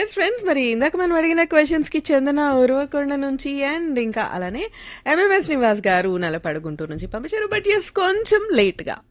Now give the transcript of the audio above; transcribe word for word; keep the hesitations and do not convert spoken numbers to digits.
Yes friends, మరి ఇందాక మనం అడిగిన క్వశ్చన్స్ కి చందన ఉరవకొండ నుంచి అండ్ ఇంకా అలానే ఎంఎంఎస్ నివాస్ గారు నలపడుగుంటూరు నుంచి పంపించారు. బట్ ఎస్ కొంచెం లేట్ గా